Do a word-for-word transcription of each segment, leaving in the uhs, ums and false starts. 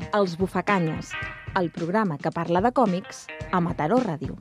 Els Bufacanyes, el programa que parla de còmics a Mataró Ràdio.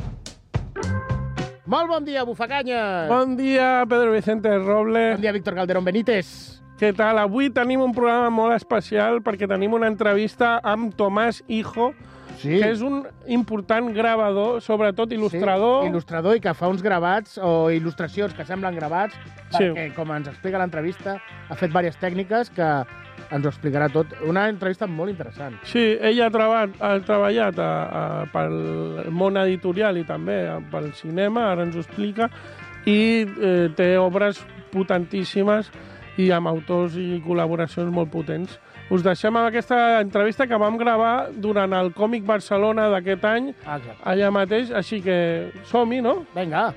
Molt bon dia, Bufacanyes! Bon dia, Pedro Vicente Roble. Bon dia, Víctor Calderón Benítez. Què tal? Avui tenim un programa molt especial perquè tenim una entrevista amb Tomàs Hijo, sí. que és un important gravador, sobretot il·lustrador. Sí, il·lustrador i que fa uns gravats o il·lustracions que semblen gravats, perquè, sí. com ens explica l'entrevista, ha fet diverses tècniques que ens ho explicarà tot. Una entrevista molt interessant. Sí, ell ha, treballat, ha treballat a, a, pel món editorial i també a, pel cinema, ara ens ho explica, i eh, té obres potentíssimes i amb autors i col·laboracions molt potents. Us deixem amb aquesta entrevista que vam gravar durant el Còmic Barcelona d'aquest any, Exacte. allà mateix, així que som-hi, no? Vinga!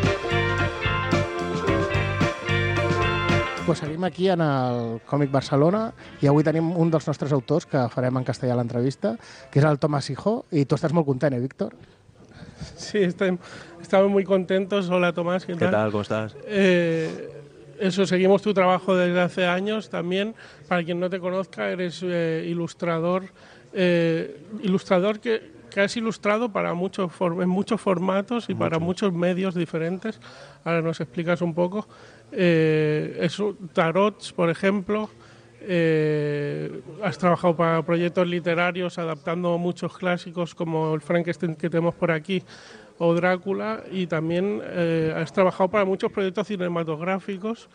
Pues seguim aquí en el Còmic Barcelona i avui tenim un dels nostres autors que farem en castellà l'entrevista, que és el Tomàs Hijo, i tu estás muy content, ¿eh, Víctor? Sí, estem, estamos muy contentos. Hola, Tomás, ¿qué tal? ¿Qué tal? ¿Cómo estás? Eh, eso, seguimos tu trabajo desde hace años también. Para quien no te conozca, eres eh, ilustrador, eh, ilustrador que... que has ilustrado para muchos en muchos formatos y Mucho. para muchos medios diferentes. Ahora nos explicas un poco. Eh, eso, tarots, por ejemplo. Eh, has trabajado para proyectos literarios adaptando muchos clásicos como el Frankenstein que tenemos por aquí o Drácula, y también eh, has trabajado para muchos proyectos cinematográficos.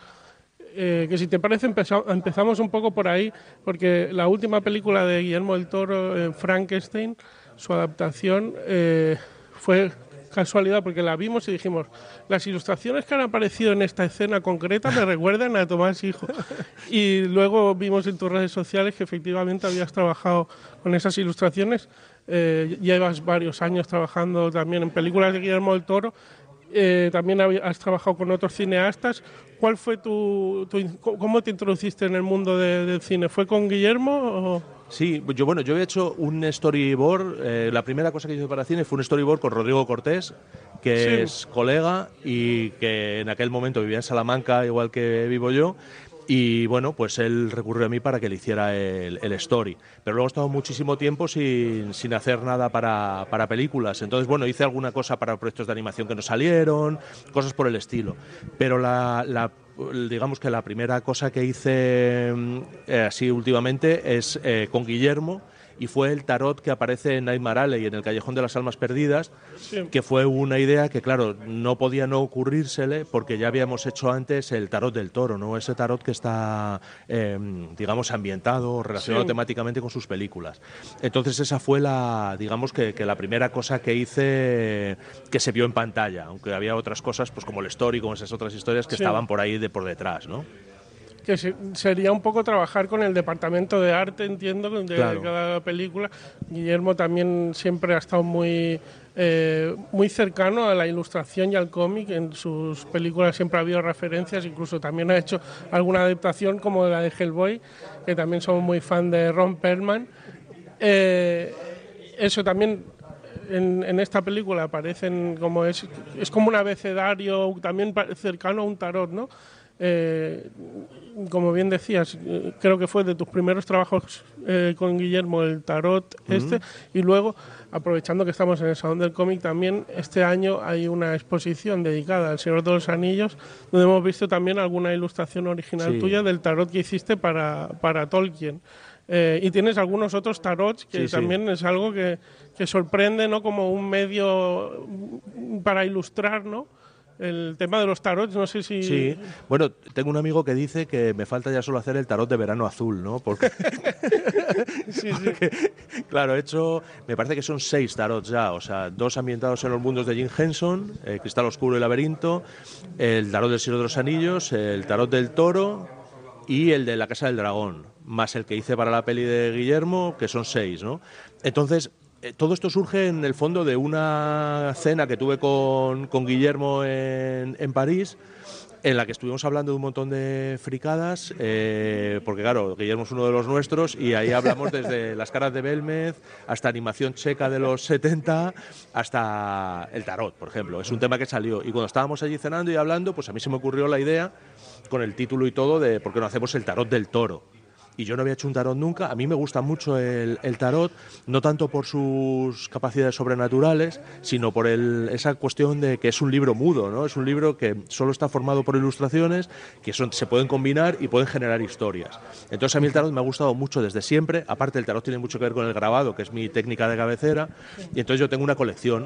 Eh, que si te parece empeza- empezamos un poco por ahí, porque la última película de Guillermo del Toro, eh, Frankenstein, su adaptación eh, fue casualidad porque la vimos y dijimos, las ilustraciones que han aparecido en esta escena concreta me recuerdan a Tomás Hijo. Y luego vimos en tus redes sociales que efectivamente habías trabajado con esas ilustraciones. Eh, llevas varios años trabajando también en películas de Guillermo del Toro. Eh, también has trabajado con otros cineastas. ¿Cuál fue tu, tu cómo te introduciste en el mundo de, del cine? ¿Fue con Guillermo o...? Sí, yo bueno, yo había hecho un storyboard. Eh, la primera cosa que hice para cine fue un storyboard con Rodrigo Cortés, que sí. es colega y que en aquel momento vivía en Salamanca, igual que vivo yo. Y bueno, pues él recurrió a mí para que le hiciera el, el story. Pero luego he estado muchísimo tiempo sin, sin hacer nada para, para películas. Entonces, bueno, hice alguna cosa para proyectos de animación que no salieron, cosas por el estilo. Pero la, la digamos que la primera cosa que hice eh, así últimamente es eh, con Guillermo, y fue el tarot que aparece en Nightmare Alley, en el Callejón de las Almas Perdidas, sí. que fue una idea que, claro, no podía no ocurrírsele porque ya habíamos hecho antes el tarot del toro, ¿no? Ese tarot que está, eh, digamos, ambientado, relacionado sí. temáticamente con sus películas. Entonces esa fue la, digamos, que, que la primera cosa que hice que se vio en pantalla, aunque había otras cosas, pues como el story, como esas otras historias que sí. estaban por ahí de por detrás, ¿no? Que sería un poco trabajar con el departamento de arte, entiendo, de claro. cada película. Guillermo también siempre ha estado muy, eh, muy cercano a la ilustración y al cómic. En sus películas siempre ha habido referencias, incluso también ha hecho alguna adaptación como la de Hellboy, que también somos muy fan de Ron Perlman. Eh, eso también... En, en esta película aparecen como es, es como un abecedario también cercano a un tarot, ¿no? Eh, como bien decías, eh, creo que fue de tus primeros trabajos eh, con Guillermo el tarot este, uh-huh. y luego, aprovechando que estamos en el Salón del Cómic, también este año hay una exposición dedicada al Señor de los Anillos, donde hemos visto también alguna ilustración original sí. tuya del tarot que hiciste para, para Tolkien. Eh, y tienes algunos otros tarots que sí, también sí. es algo que, que sorprende, ¿no? Como un medio para ilustrar, ¿no? El tema de los tarots, no sé si... Sí, bueno, tengo un amigo que dice que me falta ya solo hacer el tarot de verano azul, ¿no? Porque, sí, sí. Porque claro, he hecho, me parece que son seis tarots ya, o sea, dos ambientados en los mundos de Jim Henson, eh, Cristal Oscuro y Laberinto, el tarot del Señor de los Anillos, el tarot del Toro y el de la Casa del Dragón, más el que hice para la peli de Guillermo, que son seis, ¿no? Entonces... Todo esto surge en el fondo de una cena que tuve con, con Guillermo en, en París, en la que estuvimos hablando de un montón de fricadas, eh, porque claro, Guillermo es uno de los nuestros y ahí hablamos desde Las caras de Belmez hasta animación checa de los setenta hasta el tarot, por ejemplo. Es un tema que salió y cuando estábamos allí cenando y hablando, pues a mí se me ocurrió la idea, con el título y todo, de por qué no hacemos el tarot del toro. y yo no había hecho un tarot nunca. A mí me gusta mucho el, el tarot, no tanto por sus capacidades sobrenaturales, sino por el, esa cuestión de que es un libro mudo, ¿no? Es un libro que solo está formado por ilustraciones que son, se pueden combinar y pueden generar historias. Entonces a mí el tarot me ha gustado mucho desde siempre. Aparte, el tarot tiene mucho que ver con el grabado, que es mi técnica de cabecera, y entonces yo tengo una colección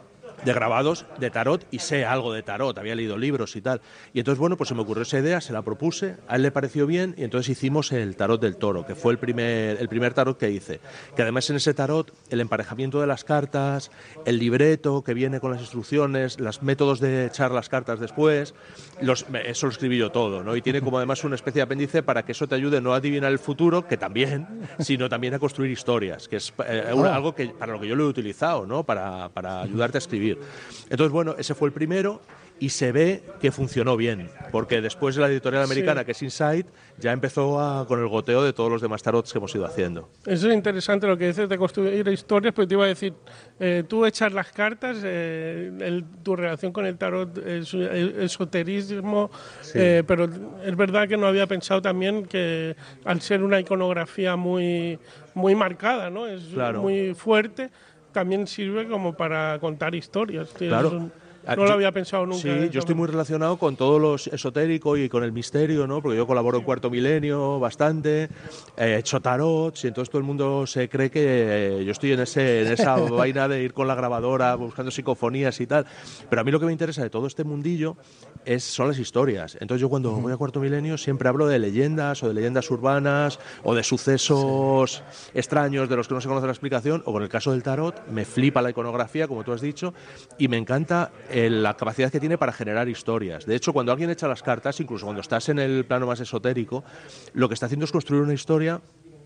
de grabados de tarot y sé algo de tarot, había leído libros y tal. Y entonces, bueno, pues se me ocurrió esa idea, se la propuse, a él le pareció bien y entonces hicimos el tarot del toro, que fue el primer, el primer tarot que hice. Que además en ese tarot, el emparejamiento de las cartas, el libreto que viene con las instrucciones, los métodos de echar las cartas después, los, eso lo escribí yo todo, ¿no? Y tiene como además una especie de apéndice para que eso te ayude no a adivinar el futuro, que también, sino también a construir historias, que es eh, algo que para lo que yo lo he utilizado, ¿no? Para, para ayudarte a escribir. Entonces, bueno, ese fue el primero y se ve que funcionó bien, porque después la editorial americana, sí, que es Insight, ya empezó a, con el goteo de todos los demás tarots que hemos ido haciendo. Eso es interesante lo que dices de construir historias, pero te iba a decir, eh, tú echas las cartas, eh, el, tu relación con el tarot es esoterismo, sí, eh, pero es verdad que no había pensado también que al ser una iconografía muy, muy marcada, ¿no? Es claro, muy fuerte, también sirve como para contar historias. Claro. Un, no lo había pensado nunca. Sí, ¿eh? Yo estoy muy relacionado con todo lo esotérico y con el misterio, ¿no? Porque yo colaboro en Cuarto Milenio bastante, he hecho tarots y entonces todo el mundo se cree que eh, yo estoy en, ese, en esa vaina de ir con la grabadora buscando psicofonías y tal. Pero a mí lo que me interesa de todo este mundillo es, son las historias. Entonces yo cuando uh-huh. voy a Cuarto Milenio siempre hablo de leyendas o de leyendas urbanas o de sucesos sí. extraños de los que no se conoce la explicación, o con el caso del tarot me flipa la iconografía, como tú has dicho, y me encanta la capacidad que tiene para generar historias. De hecho, cuando alguien echa las cartas, incluso cuando estás en el plano más esotérico, lo que está haciendo es construir una historia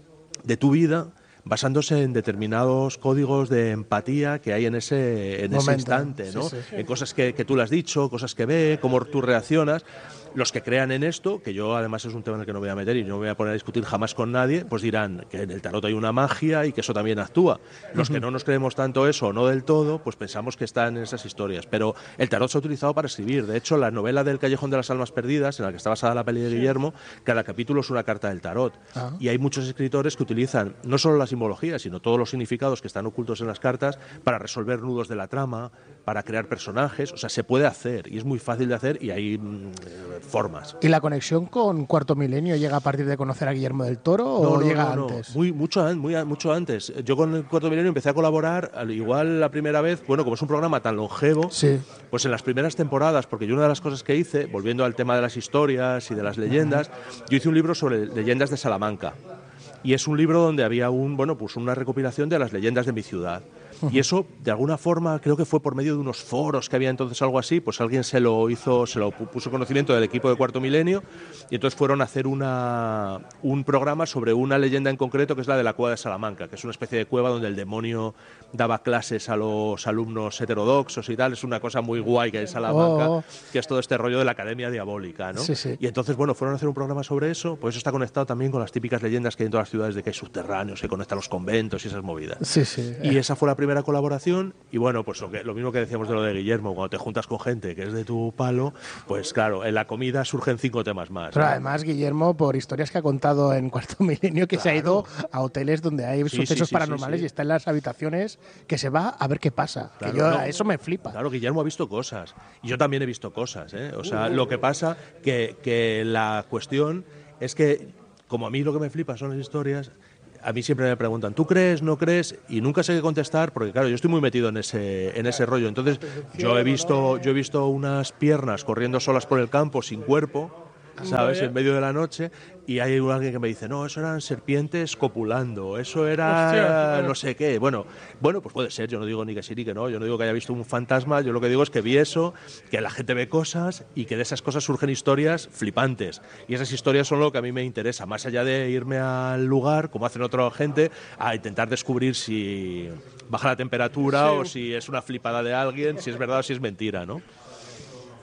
de tu vida basándose en determinados códigos de empatía que hay en ese, en ese instante, ¿no? Sí, sí, sí. En cosas que, que tú le has dicho, cosas que ve, cómo tú reaccionas. Los que crean en esto, que yo además es un tema en el que no voy a meter y no me voy a poner a discutir jamás con nadie, pues dirán que en el tarot hay una magia y que eso también actúa. Los uh-huh. que no nos creemos tanto eso, o no del todo, pues pensamos que están en esas historias. Pero el tarot se ha utilizado para escribir. De hecho, la novela del Callejón de las Almas Perdidas, en la que está basada la peli de Guillermo, cada capítulo es una carta del tarot. Uh-huh. Y hay muchos escritores que utilizan no solo la simbología, sino todos los significados que están ocultos en las cartas para resolver nudos de la trama, para crear personajes. O sea, se puede hacer y es muy fácil de hacer y hay mmm, formas. ¿Y la conexión con Cuarto Milenio llega a partir de conocer a Guillermo del Toro no, o no, llega no, antes? No. Muy, mucho, muy, mucho antes. Yo con el Cuarto Milenio empecé a colaborar, al igual la primera vez, bueno, como es un programa tan longevo, sí. pues en las primeras temporadas, porque yo una de las cosas que hice, volviendo al tema de las historias y de las leyendas, uh-huh. yo hice un libro sobre leyendas de Salamanca. Y es un libro donde había un, bueno, pues una recopilación de las leyendas de mi ciudad. Uh-huh. Y eso, de alguna forma, creo que fue por medio de unos foros que había entonces, algo así, pues alguien se lo hizo, se lo puso conocimiento del equipo de Cuarto Milenio, y entonces fueron a hacer una, un programa sobre una leyenda en concreto, que es la de la Cueva de Salamanca, que es una especie de cueva donde el demonio daba clases a los alumnos heterodoxos y tal. Es una cosa muy guay que hay en Salamanca, oh. que es todo este rollo de la Academia Diabólica, ¿no? Sí, sí. Y entonces, bueno, fueron a hacer un programa sobre eso, pues eso está conectado también con las típicas leyendas que hay en todas las ciudades de que hay subterráneos, que conectan los conventos y esas movidas. Sí, sí. Y esa fue la primera colaboración y bueno, pues lo, que, lo mismo que decíamos de lo de Guillermo, cuando te juntas con gente que es de tu palo, pues claro, en la comida surgen cinco temas más. Pero ¿no? además, Guillermo, por historias que ha contado en Cuarto Milenio, que claro. se ha ido a hoteles donde hay sí, sucesos sí, sí, paranormales sí, sí. y está en las habitaciones, que se va a ver qué pasa. Claro, que yo, no, eso me flipa. Claro, Guillermo ha visto cosas. Y yo también he visto cosas, ¿eh? O sea, uh, lo que pasa que, que la cuestión es que, como a mí lo que me flipa son las historias, a mí siempre me preguntan, ¿tú crees, no crees? Y nunca sé qué contestar, porque claro, yo estoy muy metido en ese, en ese rollo. Entonces, yo he visto, yo he visto unas piernas corriendo solas por el campo, sin cuerpo, ¿sabes?, en medio de la noche, y hay alguien que me dice, no, eso eran serpientes copulando, eso era Hostia, no sé qué. Bueno, bueno, pues puede ser, yo no digo ni que sí ni que no, yo no digo que haya visto un fantasma, yo lo que digo es que vi eso, que la gente ve cosas y que de esas cosas surgen historias flipantes. Y esas historias son lo que a mí me interesa, más allá de irme al lugar, como hacen otra gente, a intentar descubrir si baja la temperatura sí. o si es una flipada de alguien, si es verdad o si es mentira, ¿no?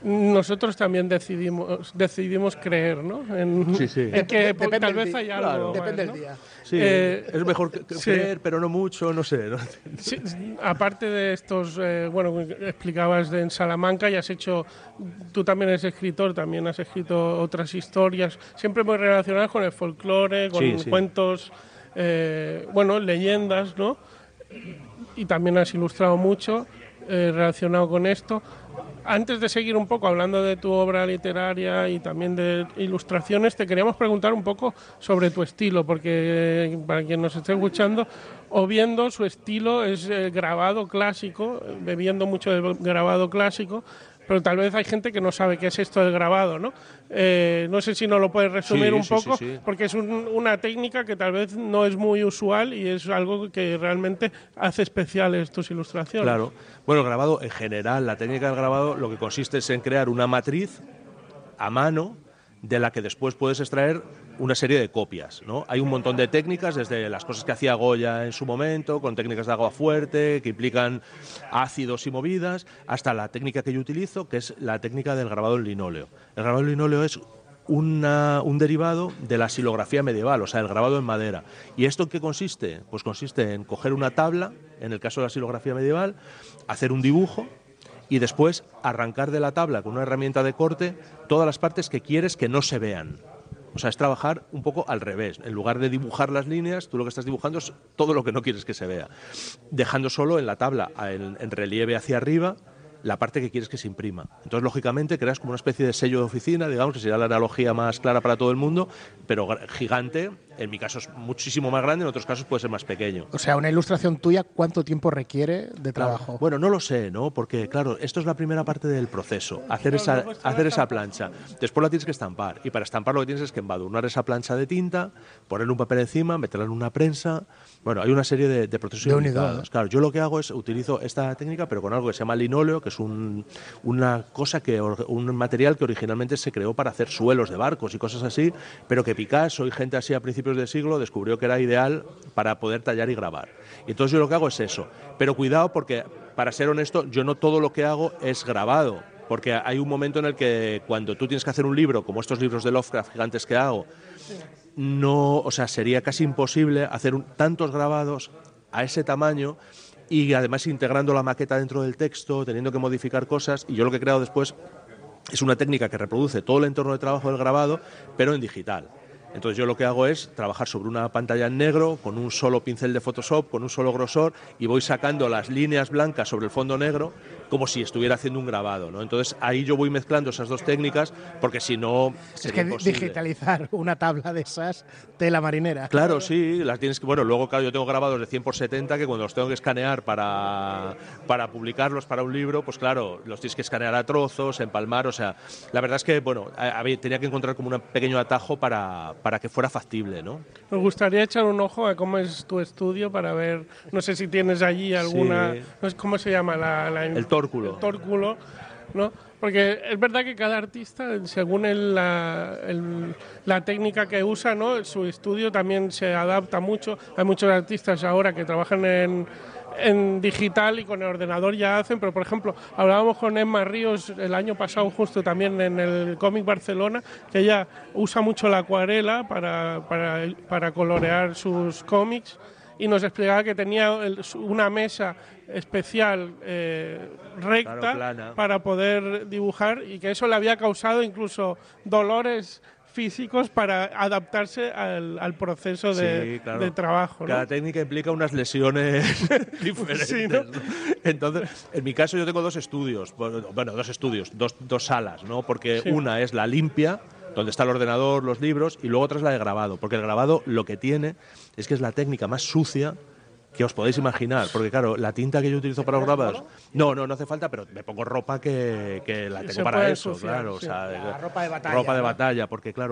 nosotros también decidimos decidimos creer, ¿no? En, sí, sí. en que Depende tal del vez día. hay algo Claro, más, depende ¿no? del día. Sí, Eh, es mejor que- que sí. creer, pero no mucho, no sé. ¿no? Sí, aparte de estos, eh, bueno, explicabas de en Salamanca y has hecho, tú también eres escritor, también has escrito otras historias, siempre muy relacionadas con el folclore, con Sí, sí. cuentos, eh, bueno, leyendas, ¿no? Y también has ilustrado mucho eh, relacionado con esto. Antes de seguir un poco hablando de tu obra literaria y también de ilustraciones, te queríamos preguntar un poco sobre tu estilo, porque eh, para quien nos esté escuchando o viendo, su estilo es eh, grabado clásico, eh, bebiendo mucho de grabado clásico, pero tal vez hay gente que no sabe qué es esto del grabado, ¿no? Eh, no sé si nos lo puedes resumir Sí, un sí, poco, sí, sí. porque es un- una técnica que tal vez no es muy usual y es algo que realmente hace especiales tus ilustraciones. Claro. Bueno, el grabado, en general, la técnica del grabado lo que consiste es en crear una matriz a mano de la que después puedes extraer una serie de copias, ¿no? Hay un montón de técnicas, desde las cosas que hacía Goya en su momento, con técnicas de agua fuerte, que implican ácidos y movidas, hasta la técnica que yo utilizo, que es la técnica del grabado en linóleo. El grabado en linóleo es una, un derivado de la silografía medieval, o sea, el grabado en madera. ¿Y esto en qué consiste? Pues consiste en coger una tabla, en el caso de la silografía medieval, hacer un dibujo y después arrancar de la tabla con una herramienta de corte todas las partes que quieres que no se vean. O sea, es trabajar un poco al revés. En lugar de dibujar las líneas, tú lo que estás dibujando es todo lo que no quieres que se vea, dejando solo en la tabla, en, en relieve hacia arriba, la parte que quieres que se imprima. Entonces, lógicamente, creas como una especie de sello de oficina, digamos, que sería la analogía más clara para todo el mundo, pero gigante. En mi caso es muchísimo más grande, en otros casos puede ser más pequeño. O sea, una ilustración tuya, ¿cuánto tiempo requiere de trabajo? Bueno, no lo sé, ¿no? Porque, claro, esto es la primera parte del proceso, hacer esa, hacer esa plancha. Después la tienes que estampar, y para estampar lo que tienes es que embadurnar esa plancha de tinta, ponerle un papel encima, meterla en una prensa. Bueno, hay una serie de, de procesos De implicados. unidad. Claro, yo lo que hago es, utilizo esta técnica, pero con algo que se llama linóleo, que es un, una cosa que, un material que originalmente se creó para hacer suelos de barcos y cosas así, pero que Picasso y gente así a principios del siglo descubrió que era ideal para poder tallar y grabar. Y entonces yo lo que hago es eso. Pero cuidado porque, para ser honesto, yo no todo lo que hago es grabado. Porque hay un momento en el que cuando tú tienes que hacer un libro, como estos libros de Lovecraft gigantes que hago, no, o sea, sería casi imposible hacer un, tantos grabados a ese tamaño y además integrando la maqueta dentro del texto, teniendo que modificar cosas. Y yo lo que he creado después es una técnica que reproduce todo el entorno de trabajo del grabado, pero en digital. Entonces yo lo que hago es trabajar sobre una pantalla en negro, con un solo pincel de Photoshop, con un solo grosor, y voy sacando las líneas blancas sobre el fondo negro como si estuviera haciendo un grabado, ¿no? Entonces ahí yo voy mezclando esas dos técnicas, porque si no Es sería que imposible. digitalizar una tabla de esas, tela marinera. Claro, sí, las tienes que... Bueno, luego, claro, yo tengo grabados de cien por setenta que cuando los tengo que escanear para, para publicarlos para un libro, pues claro, los tienes que escanear a trozos, empalmar, o sea, la verdad es que, bueno, a, a, tenía que encontrar como un pequeño atajo para, para que fuera factible, ¿no? Nos gustaría echar un ojo a cómo es tu estudio para ver, no sé si tienes allí alguna, Sí. no sé cómo se llama la, la- El tórculo. el tórculo, ¿no? Porque es verdad que cada artista, según el, la, el- la técnica que usa, ¿no? Su estudio también se adapta mucho. Hay muchos artistas ahora que trabajan en, en digital y con el ordenador ya hacen, pero por ejemplo, hablábamos con Emma Ríos el año pasado justo también en el Cómic Barcelona, que ella usa mucho la acuarela para, para, para colorear sus cómics, y nos explicaba que tenía el- una mesa especial eh, recta, Claro, plana. para poder dibujar, y que eso le había causado incluso dolores físicos para adaptarse al, al proceso de, Sí, claro. de trabajo, ¿no? Cada técnica implica unas lesiones diferentes. Sí, ¿no? ¿no? Entonces, en mi caso yo tengo dos estudios, bueno, bueno, dos estudios, dos, dos salas, ¿no? Porque Sí. una es la limpia, donde está el ordenador, los libros, y luego otra es la de grabado, porque el grabado lo que tiene es que es la técnica más sucia que os podéis imaginar, porque claro, la tinta que yo utilizo para los grabados, no, no, no hace falta, pero me pongo ropa que, que la Se tengo para puede eso, ensuciar, claro, sí. o sea, La ropa de batalla, ropa de ¿no? batalla, porque claro,